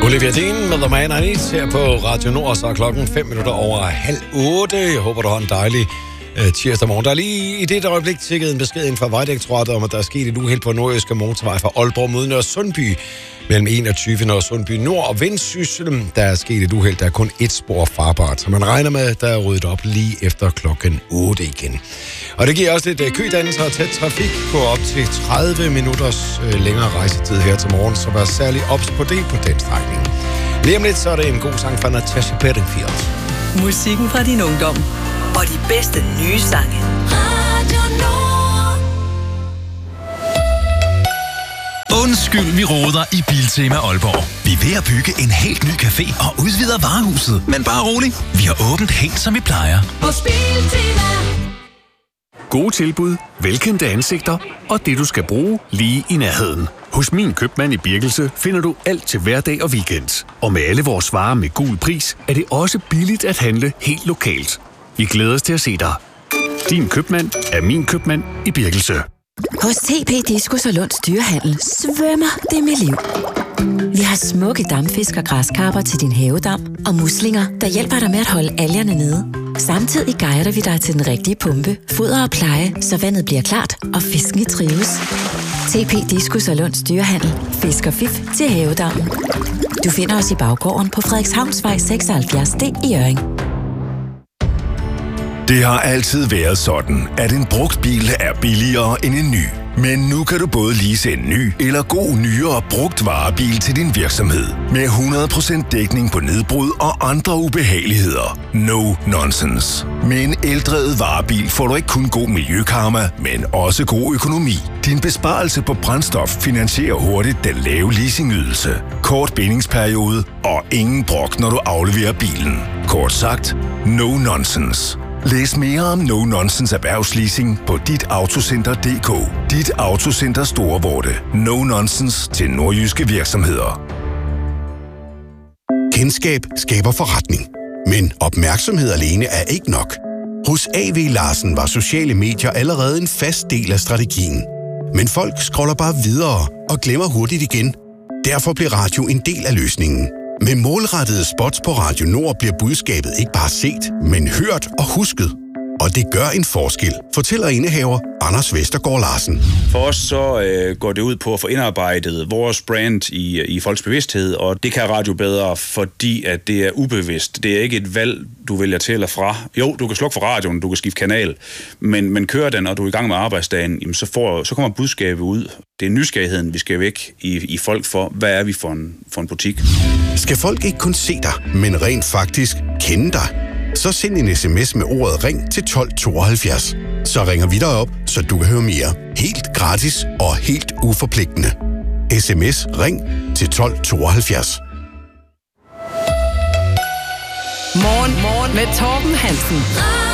Olivia Dean med The Man I Need her på Radio Nord, så er klokken 7:05. Jeg håber, du har en dejlig tirsdag morgen. Der er lige i det øjeblik tikket en besked ind fra Vejdirektoratet om, at der er sket et uheld på Nordjyske Motorvej fra Aalborg mod Nørresundby mellem 21. Nørresundby Nord og Vendsyssel. Der er sket et uheld, der er kun et spor farbart, så man regner med, at der er ryddet op lige efter klokken 8 igen. Og det giver også lidt kødannelser og tæt trafik på op til 30 minutters længere rejsetid her til morgen, så vær særlig ops på det på den strækning. Lige om lidt, så er det en god sang fra Natasha Bedingfield. Musikken fra din ungdom og de bedste nye sange. Undskyld, vi roder i Biltema Aalborg. Vi er ved at bygge en helt ny café og udvider varehuset. Men bare rolig, vi har åbent helt som vi plejer. Hos Biltema. Gode tilbud, velkendte ansigter og det, du skal bruge lige i nærheden. Hos Min Købmand i Birkelse finder du alt til hverdag og weekend. Og med alle vores varer med gul pris, er det også billigt at handle helt lokalt. Vi glæder os til at se dig. Din købmand er Min Købmand i Birkelse. Hos TP Diskus og Lunds Dyrehandel svømmer det med liv. Vi har smukke damfisk og græskarper til din havedam og muslinger, der hjælper dig med at holde algerne nede. Samtidig guider vi dig til den rigtige pumpe, foder og pleje, så vandet bliver klart og fisken trives. TP Diskus og Lunds Dyrehandel. Fisk og fif til havedammen. Du finder os i baggården på Frederikshavnsvej 76D i Hjørring. Det har altid været sådan, at en brugt bil er billigere end en ny. Men nu kan du både lease en ny eller god nyere brugt varebil til din virksomhed. Med 100% dækning på nedbrud og andre ubehageligheder. No nonsense. Med en eldrevet varebil får du ikke kun god miljøkarma, men også god økonomi. Din besparelse på brændstof finansierer hurtigt den lave leasingydelse. Kort bindingsperiode og ingen brok, når du afleverer bilen. Kort sagt, no nonsense. Læs mere om No Nonsense erhvervsleasing på ditAutocenter.dk. Dit Autocenter Storvorde. No Nonsense til nordjyske virksomheder. Kendskab skaber forretning. Men opmærksomhed alene er ikke nok. Hos A.V. Larsen var sociale medier allerede en fast del af strategien. Men folk scroller bare videre og glemmer hurtigt igen. Derfor blev radio en del af løsningen. Med målrettede spots på Radio Nord bliver budskabet ikke bare set, men hørt og husket. Og det gør en forskel, fortæller indehaver Anders Vestergaard Larsen. For os så går det ud på at få indarbejdet vores brand i folks bevidsthed, og det kan radio bedre, fordi at det er ubevidst. Det er ikke et valg, du vælger til eller fra. Jo, du kan slukke for radioen, du kan skifte kanal, men kører den, og du er i gang med arbejdsdagen, jamen så kommer budskabet ud. Det er nysgerrigheden, vi skal væk i folk for, hvad er vi for en butik. Skal folk ikke kun se dig, men rent faktisk kende dig? Så send en sms med ordet ring til 1272. Så ringer vi dig op, så du kan høre mere. Helt gratis og helt uforpligtende. SMS ring til 1272. Morgen med Torben Hansen.